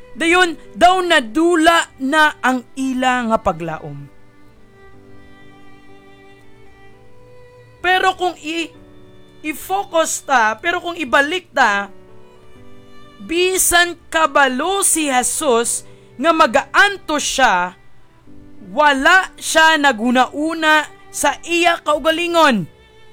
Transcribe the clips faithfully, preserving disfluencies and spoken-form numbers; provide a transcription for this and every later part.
Dayon, daw nadula na ang ila nga paglaom. Pero kung i- i-focus ta, pero kung ibalik ta, bisan kabalo si Jesus nga magaanto siya, wala siya naguna-una sa iya kaugalingon.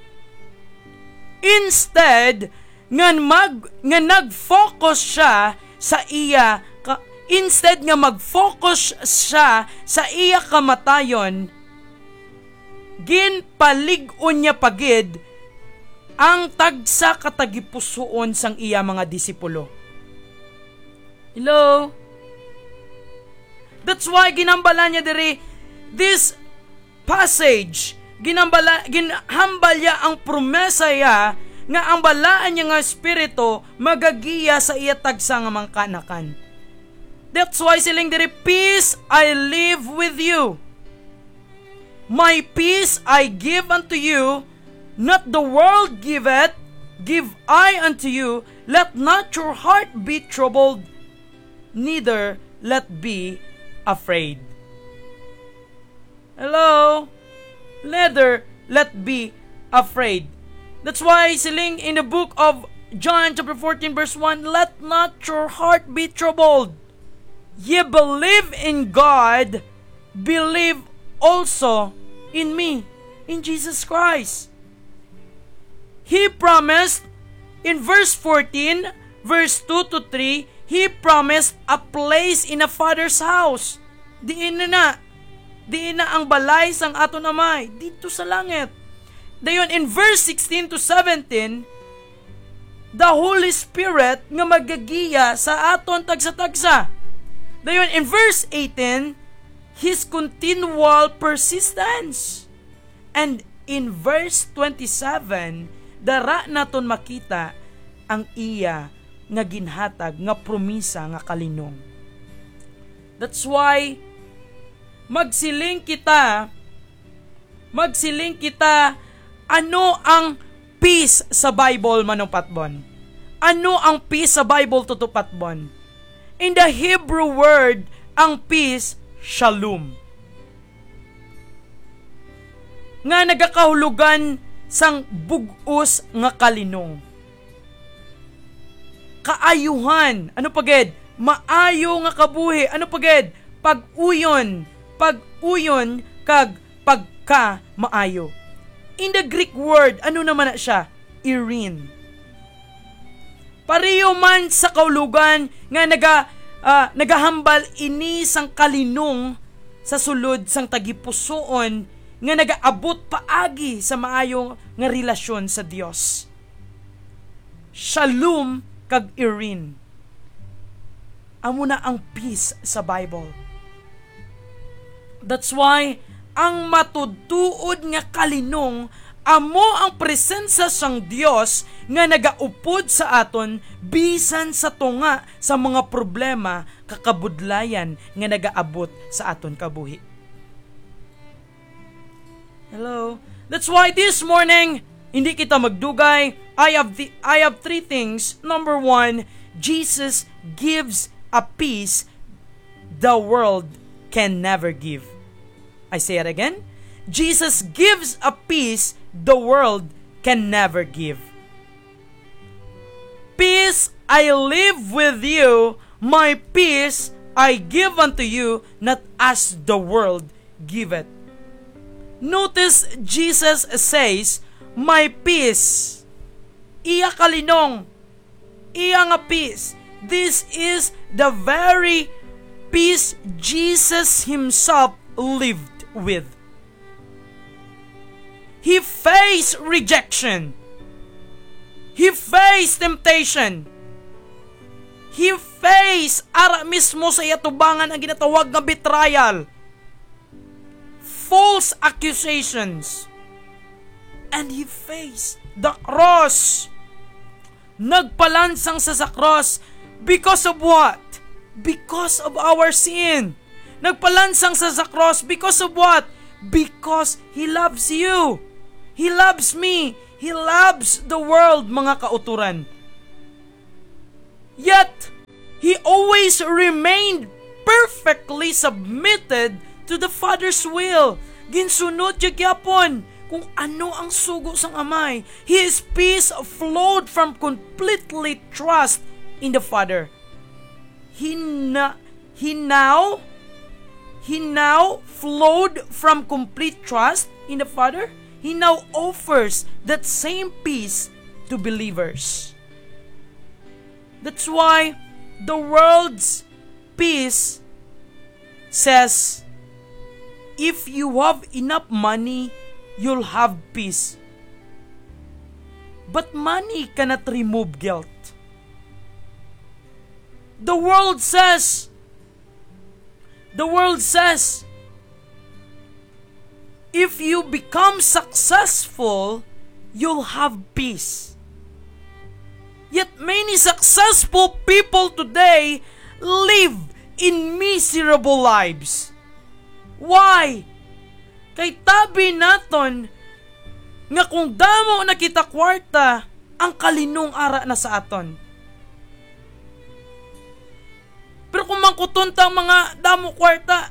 Instead, nga mag nga nag-focus siya sa iya ka, instead nga mag-focus siya sa iya kamatayon, ginpalig-on niya pagid ang tagsa katagipusoon sang iya mga disipulo. Hello? That's why ginambala niya diri this passage, ginambala ginhambal niya ang promesa ya nga ang balaan niya nga espiritu magagiya sa iya tagsa nga mga kanakan. That's why siling diri, peace I live with you. My peace I give unto you, not the world giveth, give I unto you. Let not your heart be troubled, neither let be afraid. Hello? Neither let be afraid. That's why siling in the book of John chapter fourteen verse one, let not your heart be troubled. Ye believe in God, believe also in me, in Jesus Christ. He promised in verse fourteen, verse two to three, He promised a place in a Father's house. Diin na na. Diin na ang balay sang aton amay, dito sa langit. Dayon in verse sixteen to seventeen, the Holy Spirit nga magagiya sa aton tagsa-tagsa. Dayon in verse eighteen, His continual persistence. And in verse twenty-seven, dara naton makita ang iya nga ginhatag nga promisa nga kalinong. That's why magsiling kita magsiling kita ano ang peace sa Bible manupatbon. Ano ang peace sa Bible tutupatbon? In the Hebrew word, ang peace, shalom. Nga nagakahulugan sang bugos nga kalinong. Kaayuhan, ano paged? Maayo nga kabuhi, ano paged? Pag-uyon, pag-uyon kag pagka maayo. In the Greek word, ano naman na siya? Irene. Pareho man sa kaulugan nga naga uh, nagahambal ini sang kalinong sa sulod sang tagipusoon nga nagaabot paagi sa maayo nga relasyon sa Dios. Shalom kag Irene. Amo na ang peace sa Bible. That's why ang matudtuod nga kalinong amo ang presensya sang Dios nga nagaupod sa aton bisan sa tunga sa mga problema kakabudlayan nga nagaabot sa aton kabuhi. Hello. That's why this morning hindi kita magdugay. I have the I have three things. Number one, Jesus gives a peace the world can never give. I say it again. Jesus gives a peace the world can never give. Peace I live with you, my peace I give unto you, not as the world giveth. Notice Jesus says, my peace. Iya kalinong. Iya nga peace. This is the very peace Jesus Himself lived with. He faced rejection. He faced temptation. He faced ara mismo sa iyatubangan ang ginatawag nga betrayal. False accusations. And he faced the cross. Nagpalansang sa sa cross because of what? Because of our sin. Nagpalansang sa sa cross because of what? Because He loves you. He loves me. He loves the world, mga kauturan. Yet, He always remained perfectly submitted to the Father's will. Ginsunod siya gyapon kung ano ang sugo sang Amay. His peace flowed from completely trust in the Father. He, na, he now He now flowed from complete trust in the Father. He now offers that same peace to believers. That's why the world's peace says, if you have enough money, you'll have peace. But money cannot remove guilt. The world says, The world says, if you become successful, you'll have peace. Yet many successful people today live in miserable lives. Why? Kay tabi naton nga kung damo na kita kwarta, ang kalinong ara na sa aton. Pero kung mangkutunta ang mga damo kwarta,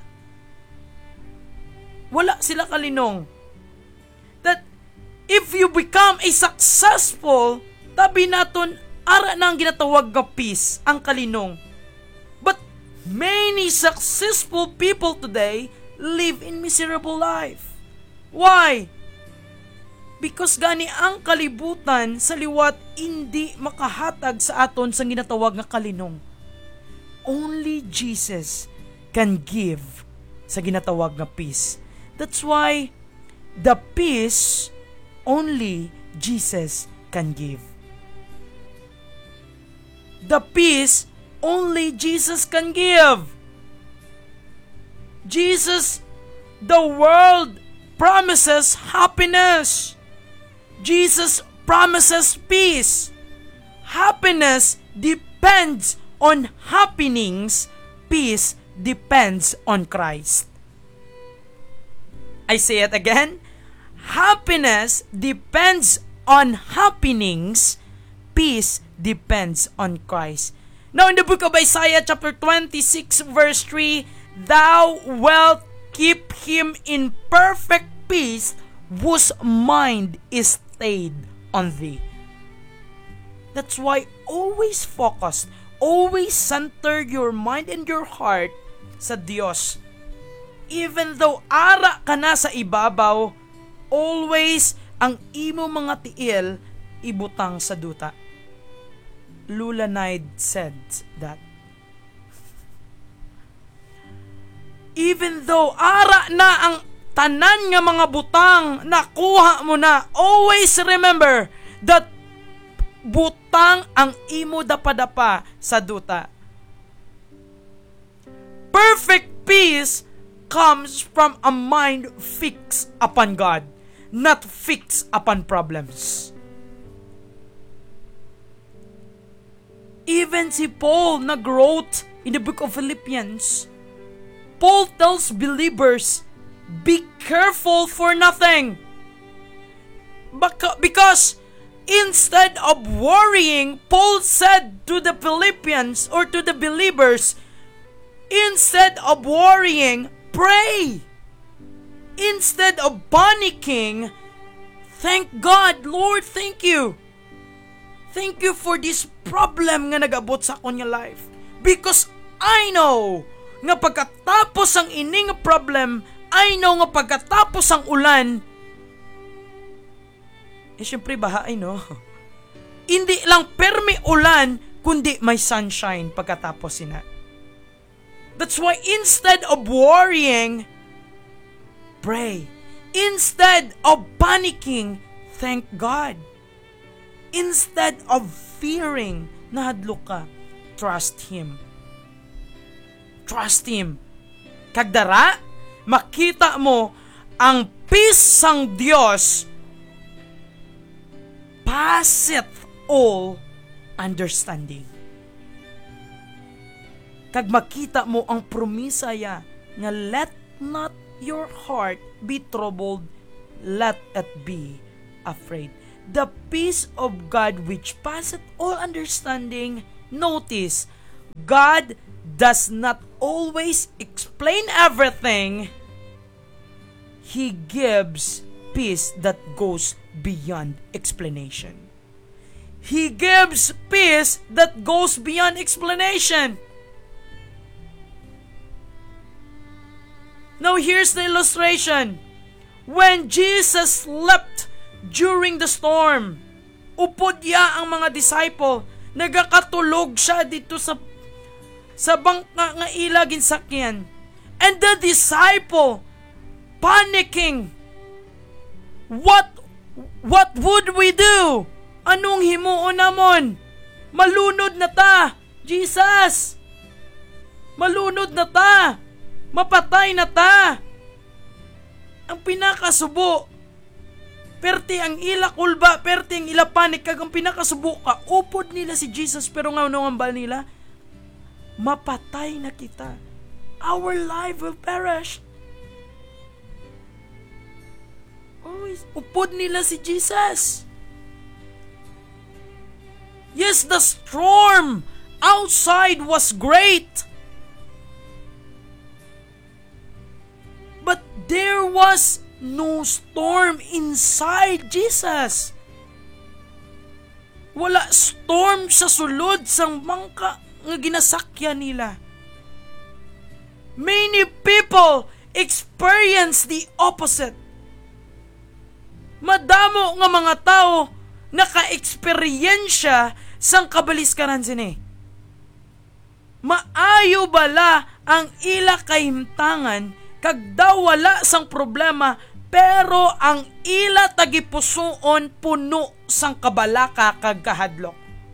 wala sila kalinong. That if you become a successful, tabi naton, ara na ang ginatawag nga peace, ang kalinong. But many successful people today live in miserable life. Why? Because gani ang kalibutan sa liwat hindi makahatag sa aton sa ginatawag nga kalinong. Only Jesus can give sa ginatawag na peace. That's why the peace only Jesus can give. The peace only Jesus can give. Jesus, the world promises happiness. Jesus promises peace. Happiness depends on happenings, peace depends on Christ. I say it again. Happiness depends on happenings, peace depends on Christ. Now in the book of Isaiah chapter twenty-six verse three, thou wilt keep him in perfect peace whose mind is stayed on thee. That's why always focus, always center your mind and your heart sa Diyos. Even though ara ka na sa ibabaw, always ang imo mga tiil ibutang sa duta. Lula Knight said that. Even though ara na ang tanan nga mga butang nakuha mo na, always remember that butang ang imo dapadapa sa duta. Perfect peace comes from a mind fixed upon God, not fixed upon problems. Even si Paul nag-wrote in the book of Philippians, Paul tells believers, be careful for nothing. Because instead of worrying, Paul said to the Philippians or to the believers, instead of worrying, pray. Instead of panicking, thank God. Lord, thank you. Thank you for this problem nga nag-abot sa akong life. Because I know nga pagkatapos ang ining problem, I know nga pagkatapos ang ulan, eh syempre bahaay no. Hindi lang permi ulan, kundi may sunshine pagkatapos sina. That's why instead of worrying, pray. Instead of panicking, thank God. Instead of fearing, nahadlo ka, trust Him. Trust Him. Kagdara, makita mo ang peace sang Dios passeth all understanding. Kag makita mo ang promisaya nga let not your heart be troubled, let it be afraid. The peace of God which passeth all understanding, notice, God does not always explain everything. He gives peace that goes beyond explanation. He gives peace that goes beyond explanation. Now here's the illustration. When Jesus slept during the storm, upod ya ang mga disciple, nagakatulog siya dito sa sa bangka nga ilagin sakyan. And the disciple panicking. What what would we do? Anong himuon namon? Malunod na ta. Jesus! Malunod na ta. Mapatay na ta. Ang pinakasubo. Perti ang ila kulba, perti ang ila panik kag ang pinakasubo ka. Upod nila si Jesus pero nga ang bal nila, mapatay na kita. Our life will perish. Always, upod nila si Jesus. Yes, the storm outside was great. But there was no storm inside Jesus. Wala storm sa sulod sang bangka nga ginasakyan nila. Many people experience the opposite. Madamo nga mga tao naka-eksperyensya sang kabaliskanan sini. Maayo bala ang ila kahimtangan kag daw wala sang problema pero ang ila tagipusoon puno sang kabalaka kag kahadlok.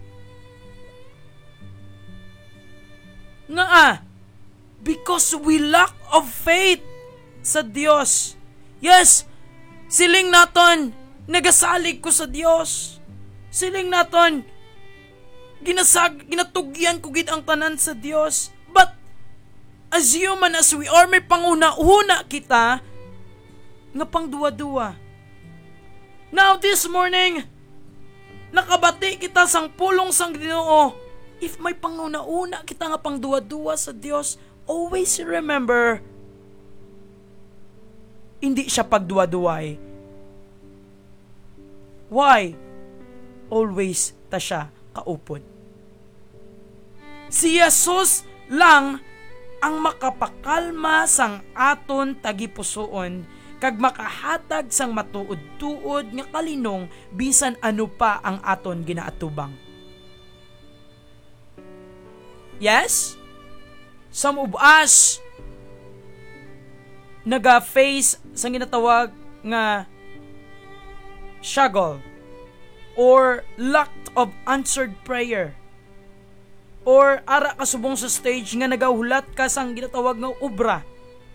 Nga ah, because we lack of faith sa Dios. Yes, siling naton nagasalig ko sa Dios. Siling naton ginasag ginatugyan ko gid ang tanan sa Dios. But as human as we are, may panguna-una kita nga pangduwa-duwa. Now this morning, nakabati kita sang pulong sang Ginoo. If may panguna-una kita nga pangduwa-duwa sa Dios, always remember, hindi siya pagduwa-duway. Why? Always ta siya kaupod. Si Jesus lang ang makapakalma sang aton tagipusoon kag makahatag sang matuod-tuod nga kalinong bisan ano pa ang aton ginaatubang. Yes? Some of us naga-face sang ginatawag nga struggle or lack of answered prayer. Or ara ka subong sa stage nga nagahulat ka sang ginatawag nga obra.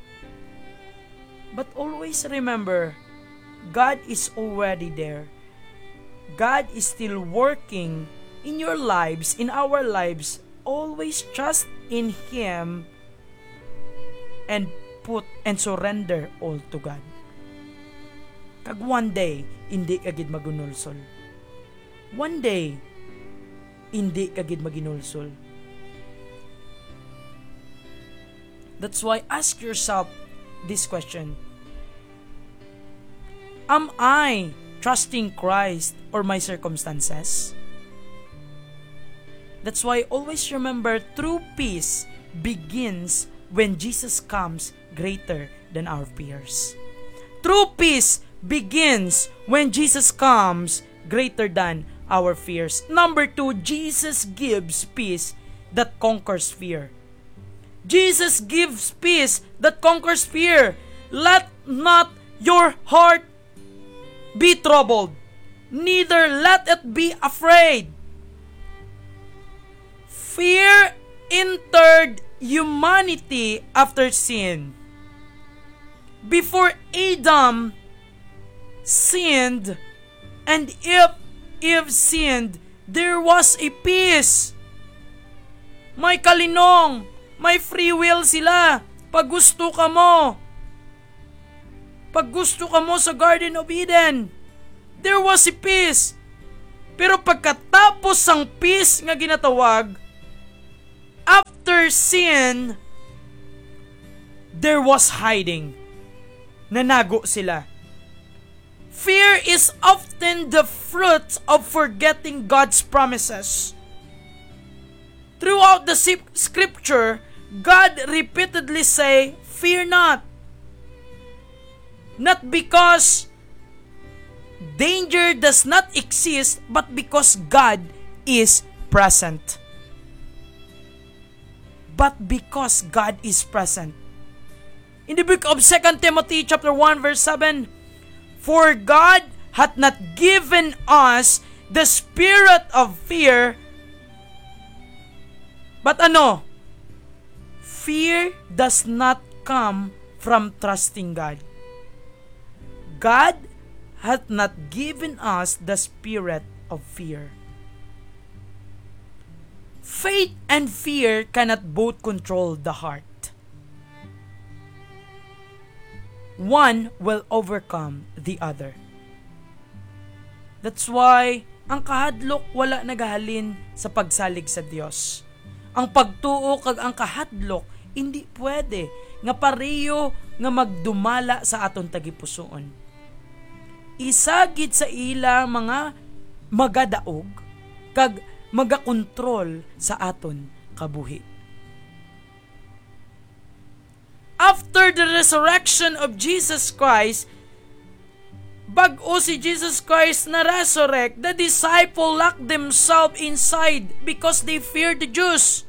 But always remember, God is already there. God is still working in your lives, in our lives. Always trust in Him and put and surrender all to God. Kag one day, hindi ka gid magunulsol. One day, hindi ka gid maginulsol. That's why ask yourself this question. Am I trusting Christ or my circumstances? That's why always remember, true peace begins when Jesus comes greater than our fears. True peace begins when Jesus comes greater than our fears. Number two, Jesus gives peace that conquers fear. Jesus gives peace that conquers fear. Let not your heart be troubled, neither let it be afraid. Fear entered humanity after sin. Before Adam sinned and Eve, Eve sinned, there was a peace. May kalinong, may free will sila. Pag gusto ka mo, pag gusto ka mo sa Garden of Eden, there was a peace. Pero pagkatapos ang peace nga ginatawag, their sin, there was hiding. Nanago sila. Fear is often the fruit of forgetting God's promises. Throughout the scripture, God repeatedly say, "Fear not." Not because danger does not exist, but because God is present. But because God is present. In the book of Second Timothy chapter one verse seven, "For God hath not given us the spirit of fear," but ano? Fear does not come from trusting God. God hath not given us the spirit of fear. Faith and fear cannot both control the heart. One will overcome the other. That's why ang kahadlok wala nagahalin sa pagsalig sa Dios. Ang pagtuo kag ang kahadlok hindi pwede nga pareho nga magdumala sa aton tagipusoon. Isagid sa ila mga magadaog kag magakontrol sa aton kabuhi. After the resurrection of Jesus Christ, bag-o si Jesus Christ na resurrect, the disciple locked themselves inside because they feared the Jews.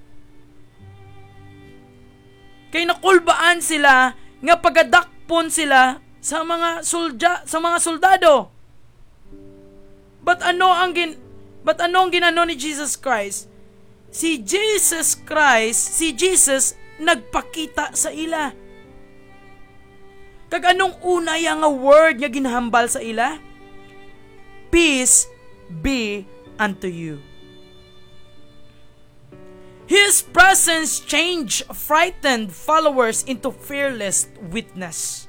Kay nakulbaan sila nga pagadakpon sila sa mga soldier, sa mga soldado. But ano ang gin But ano ang ginano ni Jesus Christ? Si Jesus Christ, si Jesus nagpakita sa ila. Kag anong una yang nga word nga ginhambal sa ila? Peace be unto you. His presence changed frightened followers into fearless witness.